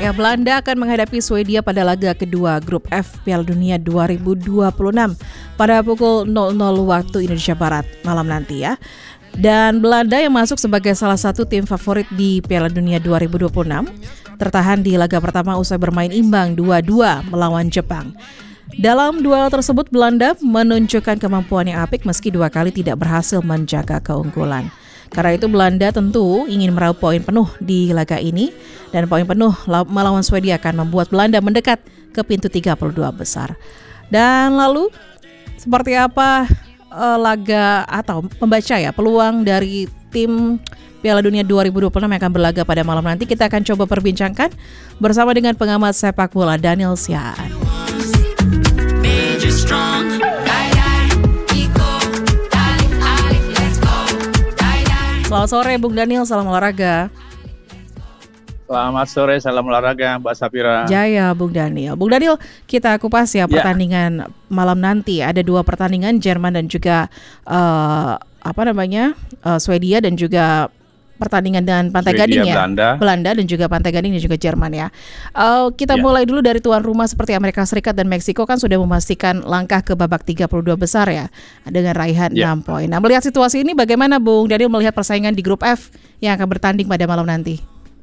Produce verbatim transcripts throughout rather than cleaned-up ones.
Ya, Belanda akan menghadapi Swedia pada laga kedua Grup F Piala Dunia dua ribu dua puluh enam pada pukul nol nol waktu Indonesia Barat malam nanti ya. Dan Belanda yang masuk sebagai salah satu tim favorit di Piala Dunia dua ribu dua puluh enam tertahan di laga pertama usai bermain imbang dua dua melawan Jepang. Dalam duel tersebut Belanda menunjukkan kemampuan yang apik meski dua kali tidak berhasil menjaga keunggulan. Karena itu Belanda tentu ingin meraup poin penuh di laga ini dan poin penuh melawan Swedia akan membuat Belanda mendekat ke pintu tiga puluh dua besar. Dan lalu seperti apa uh, laga atau membaca ya peluang dari tim Piala Dunia dua ribu dua puluh enam yang akan berlaga pada malam nanti, kita akan coba perbincangkan bersama dengan pengamat sepak bola Daniel Siaan. Selamat sore Bung Daniel, salam olahraga. Selamat sore, salam olahraga Mbak Safira. Jaya Bung Daniel. Bung Daniel, kita kupas ya pertandingan ya. Malam nanti. Ada dua pertandingan, Jerman dan juga uh, apa namanya uh, Swedia dan juga pertandingan dengan Pantai Swedia, Gading ya, Belanda. Belanda dan juga Pantai Gading dan juga Jerman ya. Uh, kita ya. mulai dulu dari tuan rumah seperti Amerika Serikat dan Meksiko kan sudah memastikan langkah ke babak tiga puluh dua besar ya dengan raihan ya. enam poin. Nah, melihat situasi ini bagaimana Bung Daniel melihat persaingan di grup F yang akan bertanding pada malam nanti?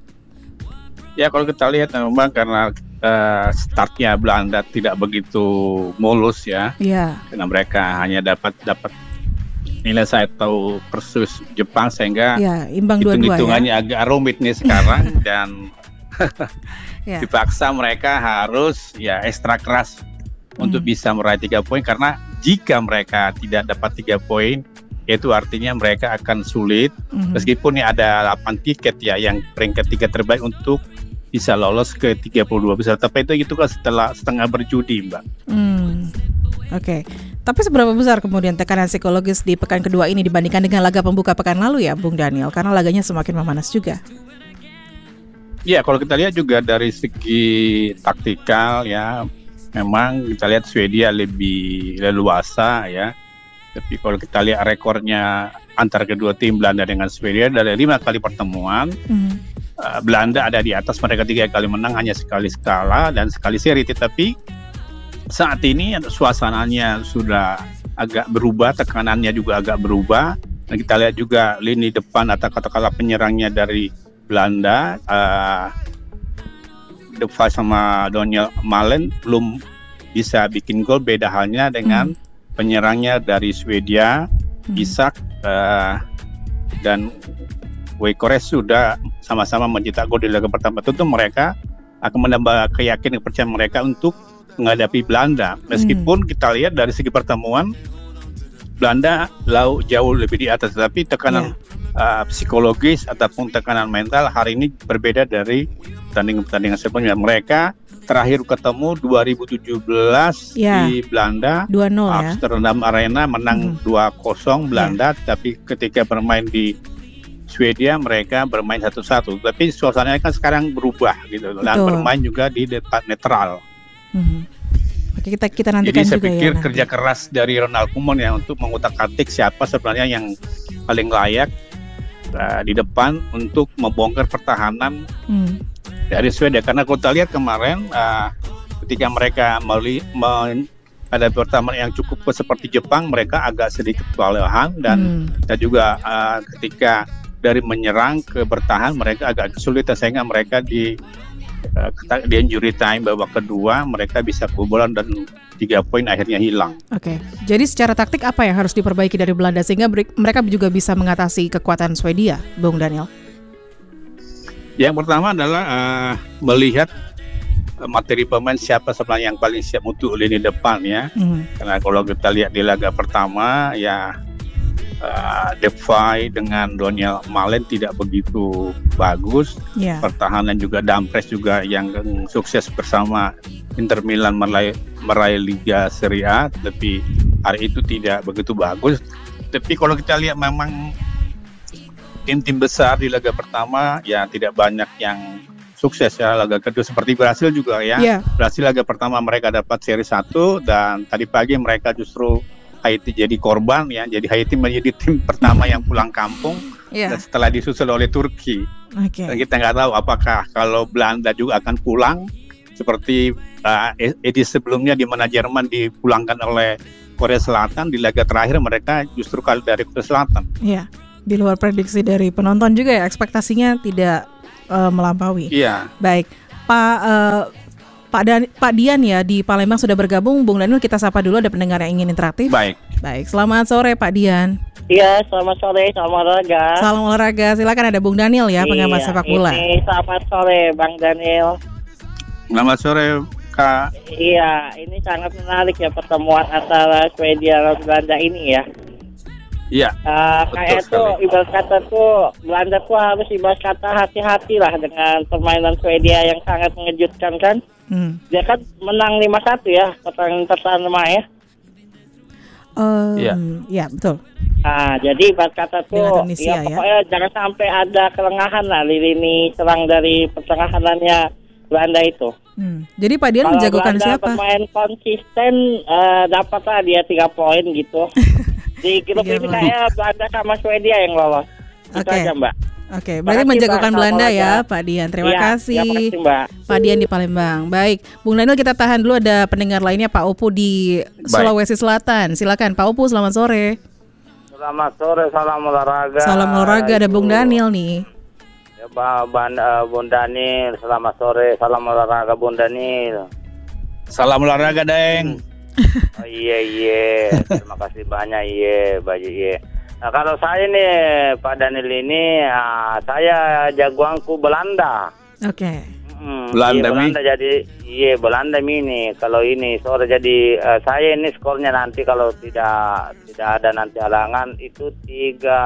Ya, kalau kita lihat memang karena uh, startnya Belanda tidak begitu mulus ya. Iya. Karena mereka hanya dapat dapat nilai satu persus Jepang sehingga ya, imbang dua dua hitung-hitungannya ya. agak rumit nih sekarang dan ya. dipaksa mereka harus ya ekstra keras hmm. untuk bisa meraih tiga poin, karena jika mereka tidak dapat tiga poin itu artinya mereka akan sulit hmm. meskipun ya ada delapan tiket ya yang peringkat tiga terbaik untuk bisa lolos ke tiga puluh dua besar, tapi itu itu kan setelah setengah berjudi Mbak. Hmm. Oke, okay. Tapi seberapa besar kemudian tekanan psikologis di pekan kedua ini dibandingkan dengan laga pembuka pekan lalu ya Bung Daniel? Karena laganya semakin memanas juga. Ya, kalau kita lihat juga dari segi taktikal ya, memang kita lihat Swedia lebih leluasa ya. Tapi kalau kita lihat rekornya antara kedua tim Belanda dengan Swedia dari lima kali pertemuan, hmm. uh, Belanda ada di atas mereka tiga kali menang, hanya sekali kalah dan sekali seri. Tetapi saat ini suasananya sudah agak berubah, tekanannya juga agak berubah. Dan kita lihat juga lini depan atau katakanlah penyerangnya dari Belanda, uh, De Vrij sama Daniel Malen belum bisa bikin gol. Beda halnya dengan hmm. penyerangnya dari Swedia, hmm. Isak uh, dan Gyökeres sudah sama-sama mencetak gol di laga pertama. Tentu mereka akan menambah keyakinan kepercayaan mereka untuk menghadapi Belanda. Meskipun hmm. kita lihat dari segi pertemuan Belanda lau jauh lebih di atas, tapi tekanan yeah. uh, psikologis ataupun tekanan mental hari ini berbeda dari pertandingan-pertandingan sebelumnya. Mereka terakhir ketemu dua ribu tujuh belas yeah. di Belanda, dua nol ya. Amsterdam Arena menang hmm. dua kosong Belanda, yeah. tapi ketika bermain di Swedia mereka bermain satu satu. Tapi suasananya kan sekarang berubah gitu. Dan Betul. bermain juga di tempat netral. Hmm. Oke, kita kita nantikan juga ya. Jadi saya pikir ya, kerja keras dari Ronald Koeman ya untuk mengutak-atik siapa sebenarnya yang paling layak uh, di depan untuk membongkar pertahanan hmm. dari Swedia. Karena kalau kita lihat kemarin uh, ketika mereka meli, me, pada pertama yang cukup seperti Jepang, mereka agak sedikit kewalahan dan hmm. kita juga uh, ketika dari menyerang ke bertahan mereka agak kesulitan sehingga mereka di Uh, di injury time babak kedua mereka bisa kebobolan dan tiga poin akhirnya hilang. Oke, okay. Jadi secara taktik apa yang harus diperbaiki dari Belanda sehingga ber- mereka juga bisa mengatasi kekuatan Swedia, Bung Daniel? Yang pertama adalah uh, melihat uh, materi pemain siapa sebenarnya yang paling siap untuk lini depan ya. Hmm. Karena kalau kita lihat di laga pertama ya Uh, De Vrij dengan Daniel Malen tidak begitu bagus. Yeah. Pertahanan juga Dumfries juga yang sukses bersama Inter Milan meraih, meraih Liga Serie A, tapi hari itu tidak begitu bagus. Tapi kalau kita lihat memang tim-tim besar di laga pertama ya tidak banyak yang sukses ya. Laga kedua seperti Brasil juga ya. Yeah. Brasil laga pertama mereka dapat seri satu dan tadi pagi mereka justru Haiti jadi korban ya. Jadi Haiti menjadi tim pertama yang pulang kampung Yeah. dan setelah disusul oleh Turki. Oke. Dan kita nggak tahu apakah kalau Belanda juga akan pulang seperti uh, edisi sebelumnya di mana Jerman dipulangkan oleh Korea Selatan. Di laga terakhir mereka justru kalah dari Korea Selatan. Iya, di luar prediksi dari penonton juga ya, ekspektasinya tidak uh, melampaui. Iya. Baik, Pak uh, Pak, Dan, Pak Dian ya di Palembang sudah bergabung. Bung Daniel, kita sapa dulu, ada pendengar yang ingin interaktif. Baik. Baik, selamat sore Pak Dian. Iya, selamat sore, salam olahraga. Salam olahraga, silakan, ada Bung Daniel ya, pengamat Iya, sepak bola. Ini selamat sore Bang Daniel. Selamat sore Kak. Iya, ini sangat menarik ya pertemuan antara Swedia dan Belanda ini ya. Iya. Uh, kayak betul tuh sekali. ibarat kata tuh Belanda tuh harus ibarat kata hati-hati lah dengan permainan Swedia yang sangat mengejutkan kan. Hmm. Dia kan menang lima satu ya pertama ya. Um, Iya. Ya betul. Nah, jadi ibarat kata tuh Dengan Tunisia, ya pokoknya ya. Jangan sampai ada kelengahan lah di lini serang dari pertengahannya Belanda itu. Hmm. Jadi Pak Dian Kalau menjagokan Belanda siapa? bermain konsisten, uh, dapatlah dia tiga poin gitu. Di grup Tiga ini poin. kayak Belanda sama Swedia yang lolos. Itu Oke. aja Mbak. Oke, berarti Makasih, menjagokan Mbak. Belanda Selamat ya olahraga. Pak Dian. Terima Iya, kasih. terima kasih, Mbak. Pak Dian di Palembang. Baik, Bung Daniel, kita tahan dulu, ada pendengar lainnya Pak Opu di Sulawesi Selatan. Silakan Pak Opu, selamat sore. Selamat sore, salam olahraga. Salam olahraga, ada Ibu. Bung Daniel nih. Ya, Ba- Ban, uh, Bung Daniel, selamat sore, salam olahraga Bung Daniel. Salam olahraga Deng. Oh, iya iya, terima kasih banyak iya, baju iya. Nah kalau saya nih Pak Daniel ini, uh, saya jagoanku Belanda. Oke. Hmm, Belanda, iya, Belanda jadi iya Belanda ini kalau ini sore jadi uh, saya ini skornya nanti kalau tidak tidak ada nanti halangan itu tiga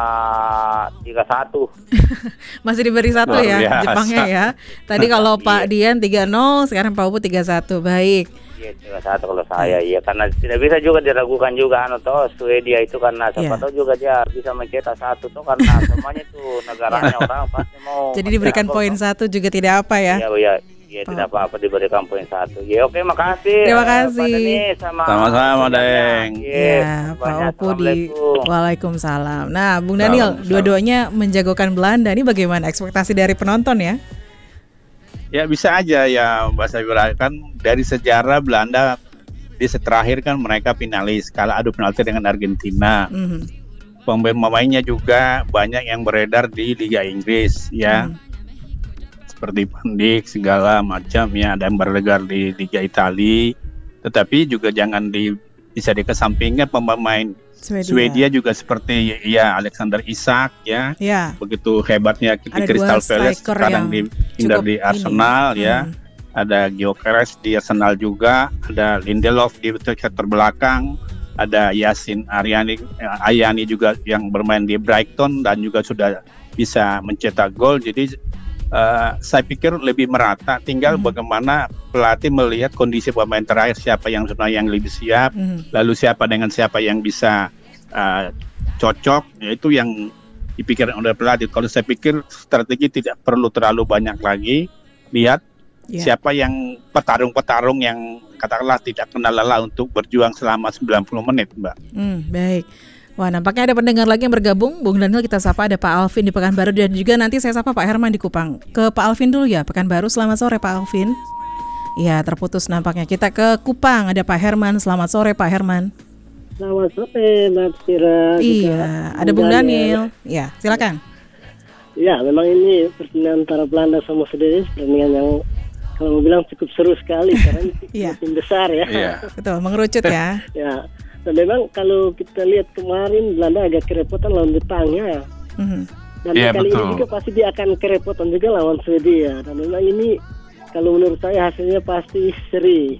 tiga satu. Masih diberi satu Luar ya biasa. Jepangnya ya. Tadi kalau Pak Dian tiga nol, sekarang Pak Opu tiga satu. Baik. Iya tiga satu kalau saya iya karena tidak bisa juga diragukan juga anu toh Swedia itu karena siapa Iya. tahu juga dia bisa mencetak satu tuh karena semuanya tuh negaranya orang pasti mau Jadi diberikan mencetak poin gol. satu juga tidak apa ya. Iya iya iya tidak apa-apa diberikan poin satu. Iya oke makasih. Terima eh, kasih. Pak Dani, sama Sama-sama, Deng. Iya, Pak Opu di Waalaikumsalam. Nah, Bung Daniel, Waalaikumsalam. dua-duanya menjagokan Belanda. Ini bagaimana ekspektasi dari penonton ya? Ya bisa aja ya Mbak Sabira, kan dari sejarah Belanda di set terakhir kan mereka finalis kalah adu penalti dengan Argentina. Mhm. Pemain-pemainnya juga banyak yang beredar di Liga Inggris ya. Mhm. Seperti Van Dijk segala macam ya, ada yang beredar di Liga Italia. Tetapi juga jangan di bisa dikesampingkan pemain Swedia. Swedia juga seperti ya Alexander Isak ya. Ya. Begitu hebatnya di Ada Crystal dua Palace striker sekarang yang di pindah cukup di ini. Arsenal ya. Hmm. Ada Gyökeres di Arsenal juga, ada Lindelof di sektor belakang, ada Yasin Aryani eh, Ayani juga yang bermain di Brighton dan juga sudah bisa mencetak gol. Jadi eh, saya pikir lebih merata. Tinggal Hmm. bagaimana pelatih melihat kondisi pemain terakhir, siapa yang sebenarnya yang lebih siap, Mhm. lalu siapa dengan siapa yang bisa eh, cocok. Ya, itu yang dipikirkan oleh pelatih. Kalau saya pikir strategi tidak perlu terlalu banyak lagi. Lihat Ya. siapa yang petarung-petarung yang katakanlah tidak kenal lelah untuk berjuang selama sembilan puluh menit, Mbak. Hmm, baik. Wah, nampaknya ada pendengar lagi yang bergabung. Bung Daniel, kita sapa, ada Pak Alvin di Pekanbaru dan juga nanti saya sapa Pak Herman di Kupang. Ke Pak Alvin dulu ya, Pekanbaru. Selamat sore Pak Alvin. Ya, terputus nampaknya. Kita ke Kupang, ada Pak Herman. Selamat sore Pak Herman. Selamat sore Mbak Sira. Iya, ada Bung Daniel. Ya, silakan. Ya, memang ini pertandingan antara Belanda sama Swedia, pertandingan yang kalau mau bilang cukup seru sekali karena ini Iya. tim besar ya. Iya. Betul, mengerucut ya. Ya, dan memang kalau kita lihat kemarin Belanda agak kerepotan lawan Jepangnya. Mhm. Dan Iya, kali betul. ini juga pasti dia akan kerepotan juga lawan Swedia. Dan memang ini kalau menurut saya hasilnya pasti seri.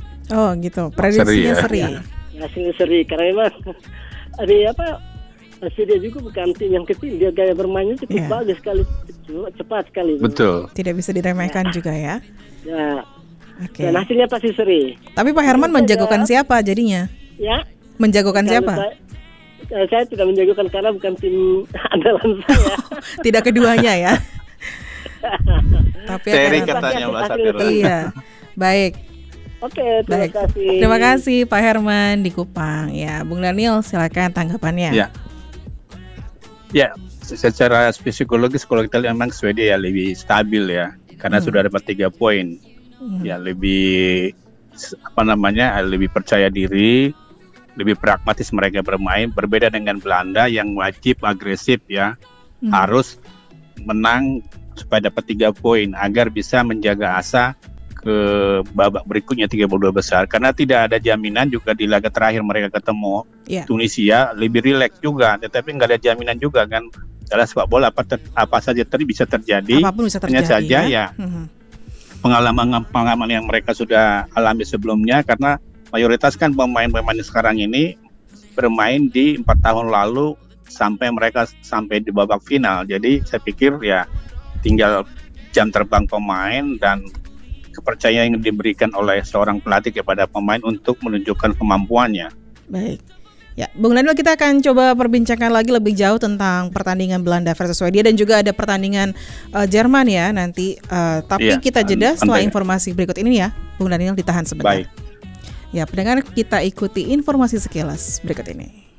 Oh, gitu. Prediksinya Seri seri. ya. Hasilnya seri karena memang ada apa? Swedia juga bukan tim yang kecil, dia gaya bermainnya cukup Iya. bagus sekali, cepat sekali. Betul. Tidak bisa diremehkan juga ya. Ya, Oke. dan hasilnya pasti seri. Tapi Pak Herman menjagokan siapa jadinya? Ya. Menjagokan Kalau siapa? Saya, eh, saya tidak menjagokan karena bukan tim andalan saya. Tidak keduanya ya. Tapi Seri akan- katanya Mbak Safira. Iya. Baik. Oke, terima Baik. kasih. Terima kasih Pak Herman di Kupang. Ya, Bung Daniel silakan tanggapannya. Ya. Ya, secara psikologis kalau kita lihat memang Swedia ya lebih stabil ya, karena Hmm. sudah dapat tiga poin. Hmm. Ya, lebih apa namanya, lebih percaya diri, lebih pragmatis mereka bermain, berbeda dengan Belanda yang wajib agresif ya, Hmm. harus menang supaya dapat tiga poin agar bisa menjaga asa ke babak berikutnya tiga puluh dua besar, karena tidak ada jaminan juga di laga terakhir mereka ketemu Ya. Tunisia lebih rileks juga, tetapi nggak ada jaminan juga kan dalam sepak bola apa, ter, apa saja ter, bisa terjadi. Apapun bisa Hanya terjadi. saja ya, Hmm. pengalaman-pengalaman yang mereka sudah alami sebelumnya, karena mayoritas kan pemain-pemain sekarang ini bermain di empat tahun lalu sampai mereka sampai di babak final. Jadi saya pikir ya tinggal jam terbang pemain dan kepercayaan yang diberikan oleh seorang pelatih kepada pemain untuk menunjukkan kemampuannya. Baik. Ya, Bung Daniel, kita akan coba perbincangkan lagi lebih jauh tentang pertandingan Belanda versus Swedia dan juga ada pertandingan uh, Jerman ya nanti. Uh, tapi Iya, kita jeda setelah nanti. informasi berikut ini ya, Bung Daniel, ditahan sebentar. Baik. Ya, pendengar, kita ikuti informasi sekilas berikut ini.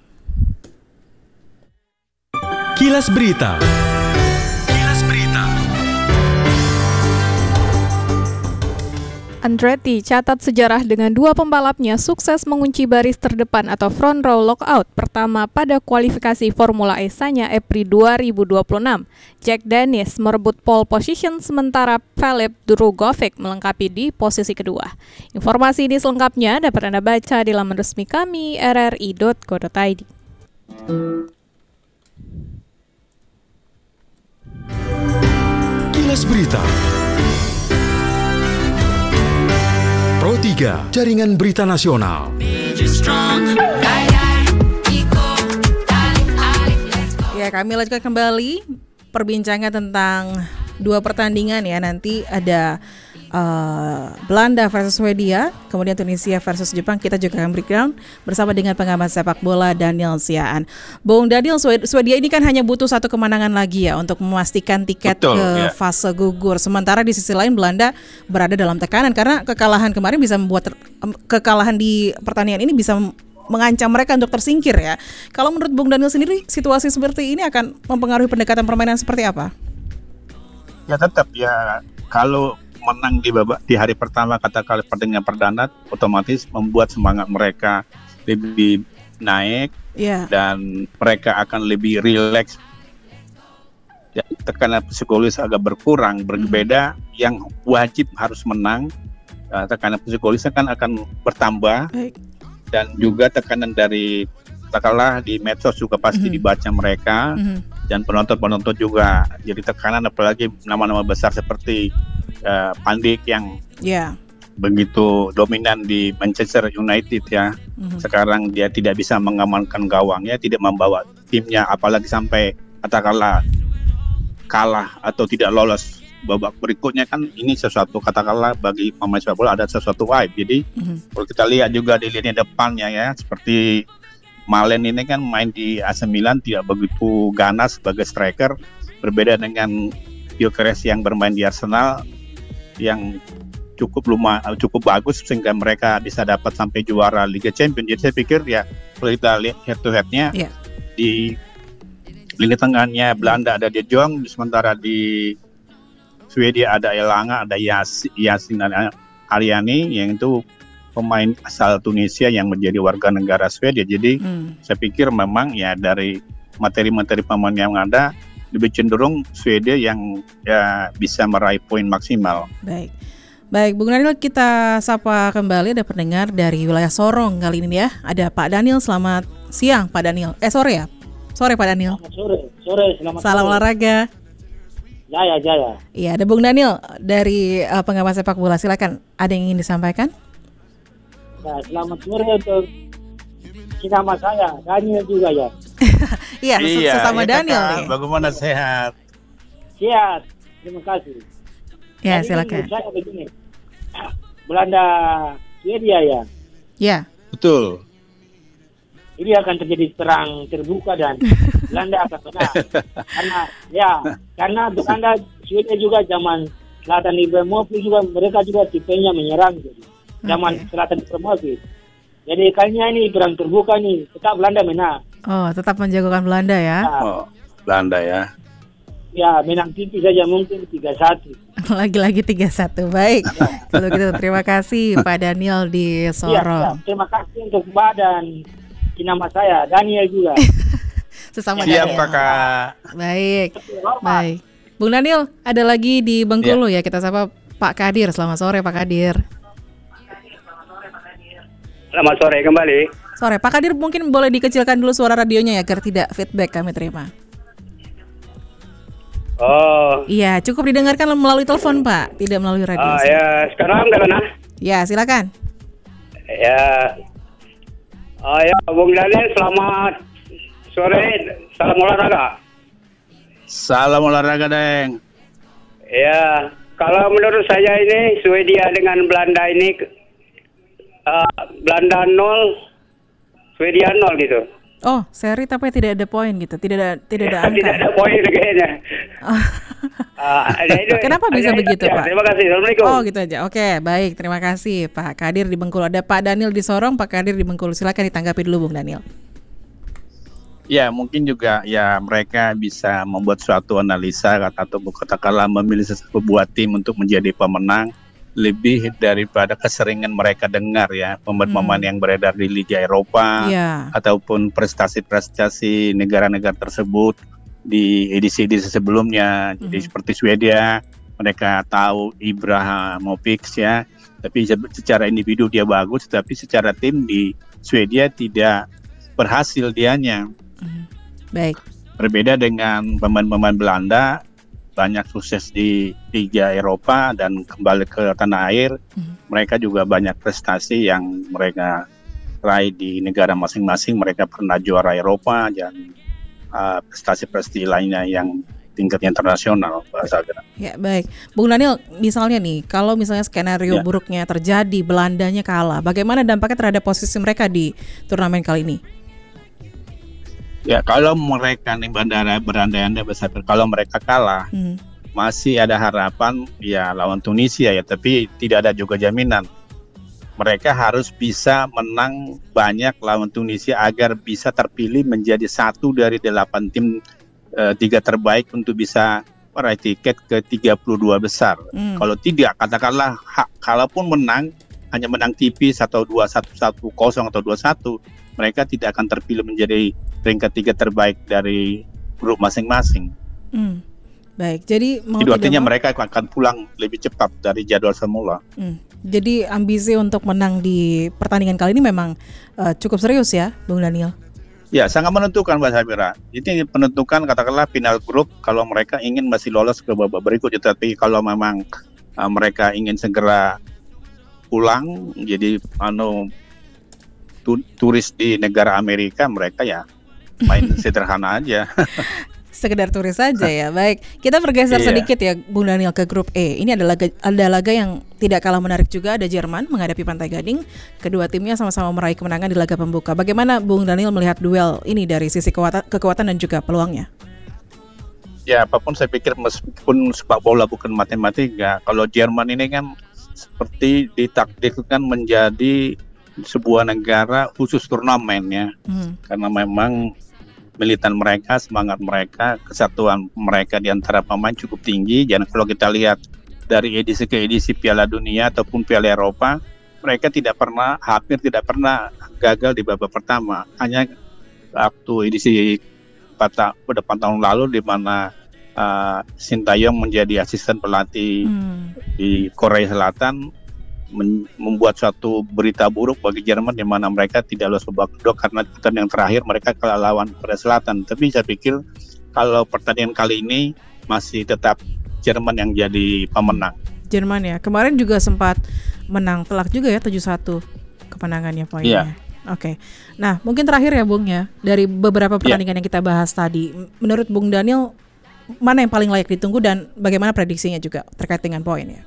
Kilas Berita. Kilas Berita. Andretti catat sejarah dengan dua pembalapnya sukses mengunci baris terdepan atau front row lockout pertama pada kualifikasi Formula E Sanya April dua ribu dua puluh enam. Jack Dennis merebut pole position sementara Filip Drugovich melengkapi di posisi kedua. Informasi ini selengkapnya dapat Anda baca di laman resmi kami r r i dot co dot i d. Kilas Berita. Pro tiga, Jaringan Berita Nasional. Ya, kami lanjutkan kembali perbincangan tentang dua pertandingan ya. Nanti ada uh, Belanda versus Swedia, kemudian Tunisia versus Jepang. Kita juga akan breakdown bersama dengan pengamat sepak bola Daniel Siaan. Bung Daniel, Swedia ini kan hanya butuh satu kemenangan lagi ya untuk memastikan tiket Betul, ke ya. fase gugur. Sementara di sisi lain Belanda berada dalam tekanan karena kekalahan kemarin bisa membuat ter- kekalahan di pertandingan ini bisa mengancam mereka untuk tersingkir ya. Kalau menurut Bung Daniel sendiri, situasi seperti ini akan mempengaruhi pendekatan permainan seperti apa? Ya tetap ya, kalau menang di babak di hari pertama katakanlah pertandingan perdana, otomatis membuat semangat mereka lebih naik Ya. dan mereka akan lebih rileks. Ya, tekanan psikologis agak berkurang, berbeda Mm-hmm. yang wajib harus menang. Uh, tekanan psikologisnya kan akan bertambah. Baik. Dan juga tekanan dari katakanlah di medsos juga pasti Mhm. dibaca mereka, Mhm. dan penonton-penonton juga jadi tekanan, apalagi nama-nama besar seperti uh, Pandik yang Ya. begitu dominan di Manchester United ya. Mhm. Sekarang dia tidak bisa mengamankan gawangnya, tidak membawa timnya, apalagi sampai katakanlah kalah atau tidak lolos babak berikutnya, kan ini sesuatu katakanlah bagi pemain sepak bola ada sesuatu aib. Jadi Mhm. kalau kita lihat juga di lini depannya ya, seperti Malen ini kan main di A C Milan tidak begitu ganas sebagai striker, berbeda dengan Gyökeres yang bermain di Arsenal yang cukup lumayan cukup bagus sehingga mereka bisa dapat sampai juara Liga Champions. Jadi saya pikir ya kalau kita lihat head to headnya, Yeah. di lini tengahnya Belanda ada De Jong, sementara di Swedia ada Elanga, ada Yas- Yasin Ariani yang itu pemain asal Tunisia yang menjadi warga negara Swedia. Jadi Hmm. saya pikir memang ya dari materi-materi pemain yang ada lebih cenderung Swedia yang ya bisa meraih poin maksimal. Baik. Baik, Bung Daniel, kita sapa kembali ada pendengar dari wilayah Sorong kali ini ya. Ada Pak Daniel, selamat siang Pak Daniel. Eh sore ya? Sore Pak Daniel. Selamat sore, sore, selamat Salam sore. olahraga. Jaya, jaya. Iya, ada Bung Daniel dari uh, pengamat sepak bola. Silakan, ada yang ingin disampaikan? Nah, selamat sore untuk sama saya, Daniel juga ya. Iya, ses- sesama iya, Daniel Kakak. nih. Bagaimana sehat? Sehat, terima kasih. Ya, Jadi silakan. menurut saya begini, Belanda, Swedia ya, Ya. Betul. ini akan terjadi perang terbuka dan Belanda akan menang. Karena ya, karena Belanda, Swedia juga zaman Zlatan Ibrahimovic juga mereka juga tipenya menyerang. Jadi zaman Oke. Selatan dipromosi. Jadi kayaknya ini perang terbuka nih, tetap Belanda menang. Oh, tetap menjagokan Belanda ya. Nah, Oh, Belanda ya. ya menang tipis saja mungkin tiga satu. Lagi-lagi tiga satu. Baik. Kalau gitu terima kasih Pak Daniel di Iya, iya. Sorong. Terima kasih untuk Mbak dan nama saya Daniel juga. Sesama Siap Daniel. Kak. Baik. Baik. Bung Daniel, ada lagi di Bengkulu ya. Kita sapa Pak Kadir. Selamat sore Pak Kadir. Selamat sore kembali. Sore Pak Kadir, mungkin boleh dikecilkan dulu suara radionya ya agar tidak feedback kami terima. Oh, Iya, cukup didengarkan melalui telepon Pak, tidak melalui radio. ah, ya sekarang bagaimana? Ya, silakan. Ya, ah, ya Bung Daniel, selamat sore, salam olahraga. Salam olahraga, Deng. Ya, kalau menurut saya ini Swedia dengan Belanda ini uh, Belanda nol, Swedia nol gitu. Oh, seri tapi tidak ada poin gitu, tidak ada tidak ada Ya, angka. tidak ada poin kayaknya. Oh. Ah, ada itu- Kenapa bisa ada itu begitu, aja. Pak? Terima kasih. Assalamualaikum. Oh, gitu aja. Oke, baik. Terima kasih Pak Kadir di Bengkulu. Ada Pak Daniel di Sorong, Pak Kadir di Bengkulu. Silakan ditanggapi dulu Bung Daniel. Ya, mungkin juga ya mereka bisa membuat suatu analisa atau katakanlah memilih sebuah tim untuk menjadi pemenang lebih daripada keseringan mereka dengar ya pemain-pemain Hmm. yang beredar di Liga Eropa Iya. ataupun prestasi-prestasi negara-negara tersebut di edisi-edisi sebelumnya. Jadi Mhm. seperti Swedia, mereka tahu Ibrahimovic ya, tapi se- secara individu dia bagus, tapi secara tim di Swedia tidak berhasil dianya. Mhm. Baik. Berbeda dengan pemain-pemain Belanda, banyak sukses di Liga Eropa dan kembali ke tanah air, Mhm. mereka juga banyak prestasi yang mereka raih di negara masing-masing. Mereka pernah juara Eropa dan uh, prestasi-prestasi lainnya yang tingkatnya internasional, Pak Sagra. Ya, baik. Bung Daniel, misalnya nih, kalau misalnya skenario Ya. buruknya terjadi, Belandanya kalah, bagaimana dampaknya terhadap posisi mereka di turnamen kali ini? Ya, kalau mereka nih bandara berandai-andai besar, kalau mereka kalah, Hmm. masih ada harapan ya lawan Tunisia ya, tapi tidak ada juga jaminan. Mereka harus bisa menang banyak lawan Tunisia agar bisa terpilih menjadi satu dari delapan tim eh, tiga terbaik untuk bisa meraih tiket ke tiga puluh dua besar. Hmm. Kalau tidak, katakanlah ha, kalaupun menang hanya menang tipis atau dua satu satu kosong atau dua satu, mereka tidak akan terpilih menjadi peringkat tiga terbaik dari grup masing-masing. Hmm. Baik, jadi mau Itu tidak artinya mau- mereka akan pulang lebih cepat dari jadwal semula. Hmm. Jadi ambisi untuk menang di pertandingan kali ini memang eh, cukup serius ya, Bung Daniel. Ya, sangat menentukan Mbak Sabira. Ini menentukan katakanlah final grup kalau mereka ingin masih lolos ke babak berikutnya. Tapi kalau memang uh, mereka ingin segera pulang, jadi anu tu- turis di negara Amerika, mereka ya main sederhana aja. Sekedar turis saja ya. Baik, kita bergeser Iya. sedikit ya, Bung Daniel, ke grup E. Ini adalah laga, ada laga yang tidak kalah menarik juga. Ada Jerman menghadapi Pantai Gading. Kedua timnya sama-sama meraih kemenangan di laga pembuka. Bagaimana Bung Daniel melihat duel ini dari sisi kekuatan, kekuatan dan juga peluangnya? Ya, apapun saya pikir meskipun sepak bola bukan matematika, kalau Jerman ini kan seperti ditakdirkan menjadi sebuah negara khusus turnamen ya. Hmm. Karena memang militan mereka, semangat mereka, kesatuan mereka di antara pemain cukup tinggi. Dan kalau kita lihat dari edisi ke edisi Piala Dunia ataupun Piala Eropa, mereka tidak pernah, hampir tidak pernah gagal di babak pertama. Hanya waktu edisi pada delapan tahun lalu di mana uh, Shin Tae-yong menjadi asisten pelatih Hmm. di Korea Selatan, men- membuat suatu berita buruk bagi Jerman di mana mereka tidak lolos babak kedua karena pertandingan terakhir mereka kalah lawan Korea Selatan. Tapi saya pikir kalau pertandingan kali ini masih tetap Jerman yang jadi pemenang. Jerman ya. Kemarin juga sempat menang telak juga ya, tujuh satu kemenangannya poinnya. Iya. Oke. Nah, mungkin terakhir ya Bung ya, dari beberapa pertandingan yang kita bahas tadi, m- menurut Bung Daniel mana yang paling layak ditunggu dan bagaimana prediksinya juga terkait dengan poin ya?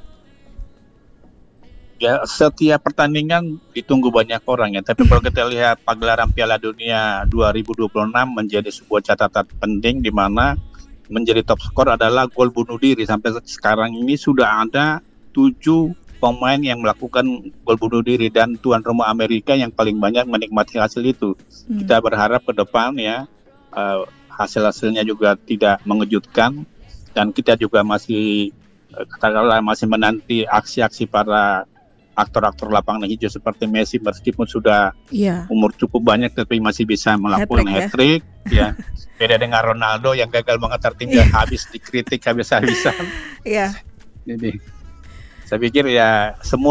Ya, setiap pertandingan ditunggu banyak orang ya. Tapi kalau kita lihat pagelaran Piala Dunia dua ribu dua puluh enam menjadi sebuah catatan penting di mana menjadi top skor adalah gol bunuh diri. Sampai sekarang ini sudah ada tujuh pemain yang melakukan gol bunuh diri dan tuan rumah Amerika yang paling banyak menikmati hasil itu. Hmm. Kita berharap ke depan ya uh, hasil-hasilnya juga tidak mengejutkan dan kita juga masih uh, katakanlah masih menanti aksi-aksi para aktor-aktor lapangan hijau seperti Messi meskipun sudah yeah. umur cukup banyak tapi masih bisa melakukan hat-trick ya. ya. Beda dengan Ronaldo yang gagal mengantar timnya habis dikritik habis-habisan. Iya. Jadi saya pikir ya semua